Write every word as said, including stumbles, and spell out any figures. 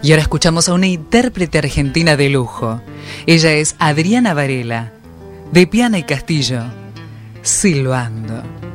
Y ahora escuchamos a una intérprete argentina de lujo. Ella es Adriana Varela, de Piana y Castillo, Silbando.